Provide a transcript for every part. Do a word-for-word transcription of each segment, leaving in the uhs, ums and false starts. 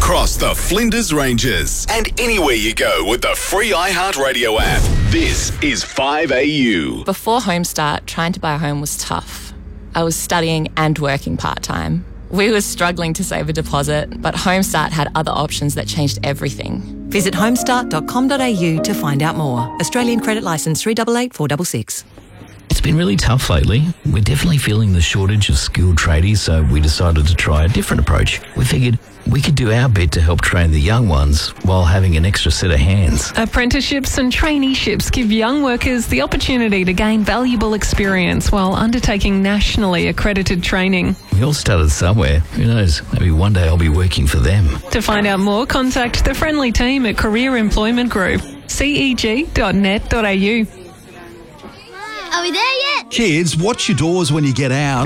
across the Flinders Ranges and anywhere you go with the free iHeartRadio app. This is five A U. Before Homestart, trying to buy a home was tough. I was studying and working part-time. We were struggling to save a deposit, but Homestart had other options that changed everything. Visit homestart dot com dot a u to find out more. Australian Credit Licence three eight eight four six six. It's been really tough lately. We're definitely feeling the shortage of skilled tradies, so we decided to try a different approach. We figured we could do our bit to help train the young ones while having an extra set of hands. Apprenticeships and traineeships give young workers the opportunity to gain valuable experience while undertaking nationally accredited training. We all started somewhere. Who knows? Maybe one day I'll be working for them. To find out more, contact the friendly team at Career Employment Group, c e g dot net dot a u. Are we there yet? Kids, watch your doors when you get out.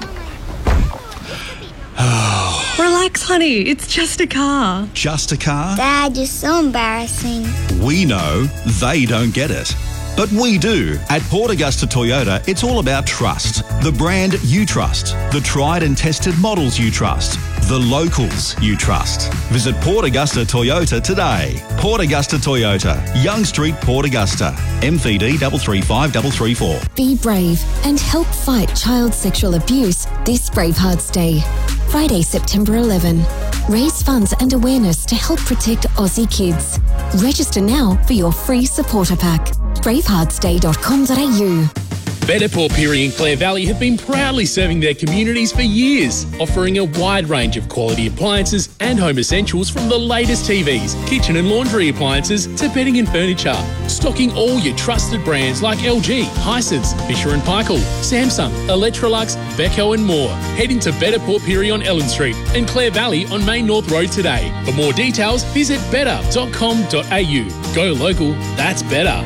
Relax, honey. It's just a car. Just a car? Dad, you're so embarrassing. We know they don't get it. But we do. At Port Augusta Toyota, it's all about trust. The brand you trust. The tried and tested models you trust. The locals you trust. Visit Port Augusta Toyota today. Port Augusta Toyota, Young Street, Port Augusta. M V D three three five three three four. Be brave and help fight child sexual abuse this Bravehearts Day. Friday, September eleventh. Raise funds and awareness to help protect Aussie kids. Register now for your free supporter pack. bravehearts day dot com dot a u. Better Port Pirie and Clare Valley have been proudly serving their communities for years, offering a wide range of quality appliances and home essentials from the latest T Vs, kitchen and laundry appliances to bedding and furniture. Stocking all your trusted brands like L G, Hisense, Fisher and Paykel, Samsung, Electrolux, Beko and more. Head into Better Port Pirie on Ellen Street and Clare Valley on Main North Road today. For more details, visit better dot com dot a u. Go local, that's better.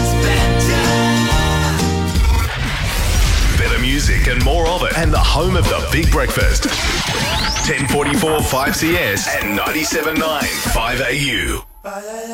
Better music and more of it, and the home of the Big Breakfast. ten forty-four five C S and ninety-seven point nine five A U.